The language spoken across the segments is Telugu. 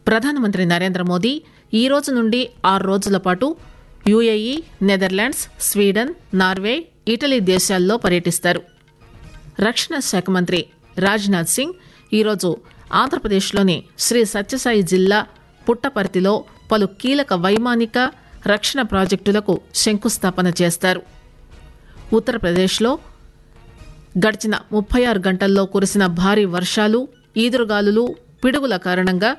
ప్రధానమంత్రి నరేంద్ర మోదీ ఈ రోజు నుండి 6 రోజుల పాటు UAE, Netherlands, Sweden, Norway, Italy దేశాల్లో పర్యటిస్తారు. రక్షణ శాఖ మంత్రి రాజ్నాథ్ సింగ్ ఈరోజు ఆంధ్రప్రదేశ్లోని శ్రీ సత్యసాయి జిల్లా పుట్టపర్తిలో పలు కీలక వైమానిక రక్షణ ప్రాజెక్టులకు శంకుస్థాపన చేస్తారు. ఉత్తరప్రదేశ్లో గడిచిన 36 గంటల్లో కురిసిన భారీ వర్షాలు, ఈదురుగాలులు, పిడుగుల కారణంగా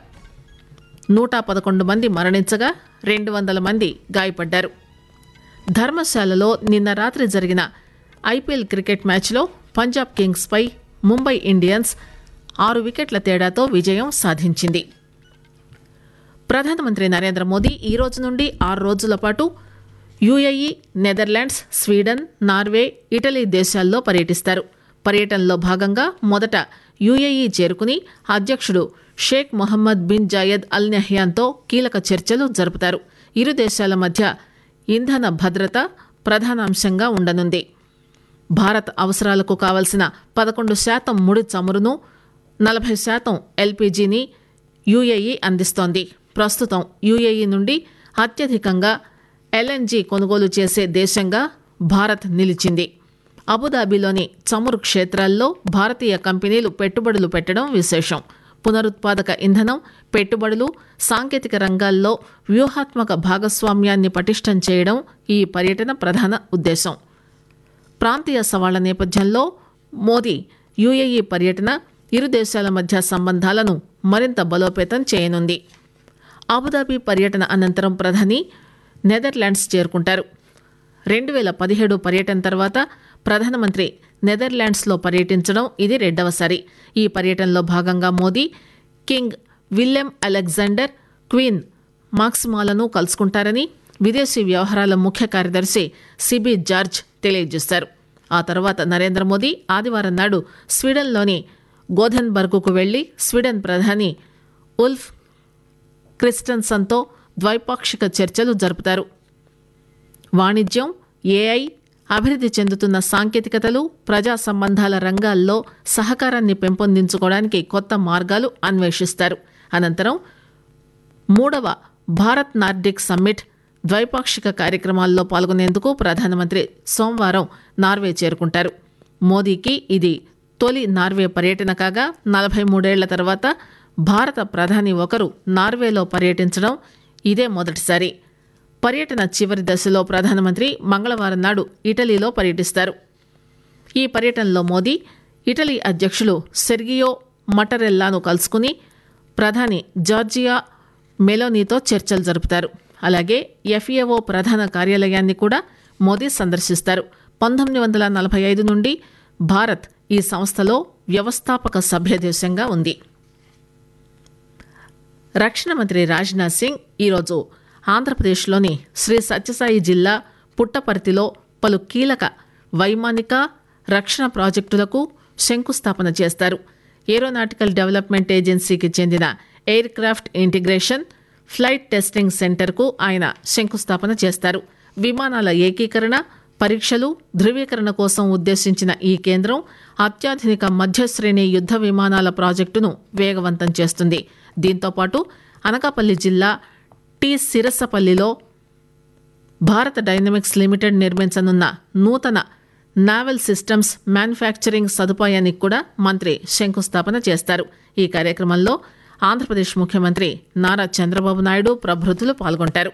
111 మంది మరణించగా 200 మంది గాయపడ్డారు. ధర్మశాలలో నిన్న రాత్రి జరిగిన ఐపీఎల్ క్రికెట్ మ్యాచ్లో పంజాబ్ కింగ్స్పై ముంబై ఇండియన్స్ 6 వికెట్ల తేడాతో విజయం సాధించింది. ప్రధానమంత్రి నరేంద్ర మోదీ ఈ రోజు నుండి 6 రోజుల పాటు UAE, Netherlands, Sweden, Norway, Italy దేశాల్లో పర్యటిస్తారు. పర్యటనలో భాగంగా మొదట యుఏఈ చేరుకుని అధ్యక్షుడు షేక్ మొహమ్మద్ బిన్ జాయద్ అల్ నహ్యాన్తో కీలక చర్చలు జరుపుతారు. ఇరు దేశాల మధ్య ఇంధన భద్రత ప్రధానాంశంగా ఉండనుంది. భారత్ అవసరాలకు కావలసిన 11% ముడి చమురును, 40% ఎల్పీజీని యుఏఈ అందిస్తోంది. ప్రస్తుతం యుఏఈ నుండి అత్యధికంగా ఎల్ఎన్జీ కొనుగోలు చేసే దేశంగా భారత్ నిలిచింది. అబుదాబిలోని చమురు క్షేత్రాల్లో భారతీయ కంపెనీలు పెట్టుబడులు పెట్టడం విశేషం. పునరుత్పాదక ఇంధనం, పెట్టుబడులు, సాంకేతిక రంగాల్లో వ్యూహాత్మక భాగస్వామ్యాన్ని పటిష్టం చేయడం ఈ పర్యటన ప్రధాన ఉద్దేశం. ప్రాంతీయ సవాళ్ల నేపథ్యంలో మోదీ యుఏఈ పర్యటన ఇరు దేశాల మధ్య సంబంధాలను మరింత బలోపేతం చేయనుంది. అబుదాబి పర్యటన అనంతరం ప్రధాని నెదర్లాండ్స్ చేరుకుంటారు. 2017 పర్యటన తర్వాత ప్రధానమంత్రి నెదర్లాండ్స్లో పర్యటించడం ఇది రెండవసారి. ఈ పర్యటనలో భాగంగా Modi king Willem Alexander, queen మాక్సిమాలను కలుసుకుంటారని విదేశీ వ్యవహారాల ముఖ్య కార్యదర్శి సిబి జార్జ్ తెలియజేశారు. ఆ తర్వాత నరేంద్ర మోదీ ఆదివారం నాడు స్వీడన్లోని గోథెన్బర్గ్కు వెళ్లి స్వీడన్ ప్రధాని ఉల్ఫ్ క్రిస్టన్సన్తో ద్వైపాక్షిక చర్చలు జరుపుతారు. వాణిజ్యం, ఏఐ, అభివృద్ధి చెందుతున్న సాంకేతికతలు, ప్రజా సంబంధాల రంగాల్లో సహకారాన్ని పెంపొందించుకోవడానికి కొత్త మార్గాలు అన్వేషిస్తారు. అనంతరం 3వ భారత్ నార్డిక్ సమ్మిట్ ద్వైపాక్షిక కార్యక్రమాల్లో పాల్గొనేందుకు ప్రధానమంత్రి సోమవారం నార్వే చేరుకుంటారు. మోదీకి ఇది తొలి నార్వే పర్యటన కాగా 43 ఏళ్ల తర్వాత భారత ప్రధాని ఒకరు నార్వేలో పర్యటించడం ఇదే మొదటిసారి. పర్యటన చివరి దశలో ప్రధానమంత్రి మంగళవారం నాడు ఇటలీలో పర్యటిస్తారు. ఈ పర్యటనలో మోదీ ఇటలీ అధ్యక్షులు సెర్గియో మటరెల్లాను కలుసుకుని ప్రధాని జార్జియా మెలోనీతో చర్చలు జరుపుతారు. అలాగే ఎఫ్ఏఓ ప్రధాన కార్యాలయాన్ని కూడా మోదీ సందర్శిస్తారు. 1945 నుండి భారత్ ఈ సంస్థలో వ్యవస్థాపక సభ్యదేశంగా ఉంది. రక్షణ మంత్రి రాజ్నాథ్ సింగ్ ఈరోజు ఆంధ్రప్రదేశ్లోని శ్రీ సత్యసాయి జిల్లా పుట్టపర్తిలో పలు కీలక వైమానిక రక్షణ ప్రాజెక్టులకు శంకుస్థాపన చేస్తారు. ఏరోనాటికల్ డెవలప్మెంట్ ఏజెన్సీకి చెందిన air craft integration, flight testing సెంటర్కు ఆయన శంకుస్థాపన చేస్తారు. విమానాల ఏకీకరణ, పరీక్షలు, ధృవీకరణ కోసం ఉద్దేశించిన ఈ కేంద్రం అత్యాధునిక మధ్యశ్రేణి యుద్ధ విమానాల ప్రాజెక్టును వేగవంతం చేస్తుంది. దీంతోపాటు అనకాపల్లి జిల్లా టి సిరసపల్లిలో భారత డైనమిక్స్ లిమిటెడ్ నిర్మించనున్న నూతన నావల్ సిస్టమ్స్ మ్యానుఫ్యాక్చరింగ్ సదుపాయానికి కూడా మంత్రి శంకుస్థాపన చేస్తారు. ఈ కార్యక్రమంలో ఆంధ్రప్రదేశ్ ముఖ్యమంత్రి నారా చంద్రబాబు నాయుడు ప్రభృతులు పాల్గొంటారు.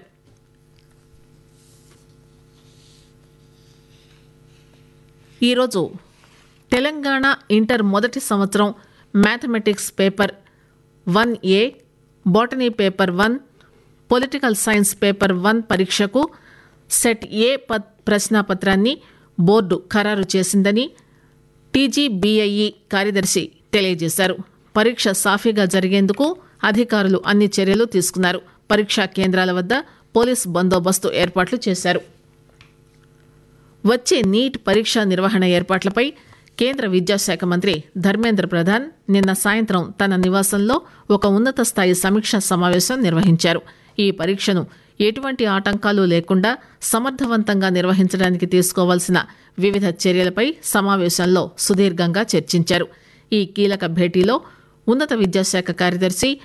ఈరోజు తెలంగాణ ఇంటర్ మొదటి సంవత్సరం mathematics paper 1A, botany paper 1, political science paper 1 పరీక్షకు సెట్ ఏ ప్రశ్నాపత్రాన్ని బోర్డు ఖరారు చేసిందని టీజీబీఐఈ కార్యదర్శి తెలియజేశారు. పరీక్ష సాఫీగా జరిగేందుకు అధికారులు అన్ని చర్యలు తీసుకున్నారు. పరీక్షా కేంద్రాల వద్ద పోలీస్ బందోబస్తు ఏర్పాట్లు చేశారు. వచ్చే నీట్ పరీక్షా నిర్వహణ ఏర్పాట్లపై కేంద్ర విద్యాశాఖ మంత్రి ధర్మేంద్ర ప్రధాన్ నిన్న సాయంత్రం తన నివాసంలో ఒక ఉన్నత స్థాయి సమీక్షా సమావేశం నిర్వహించారు. ఈ పరీక్షను ఎటువంటి ఆటంకాలు లేకుండా సమర్థవంతంగా నిర్వహించడానికి తీసుకోవాల్సిన వివిధ చర్యలపై సమావేశంలో సుదీర్ఘంగా చర్చించారు. ఈ కీలక భేటీలో ఉన్నత విద్యాశాఖ కార్యదర్శి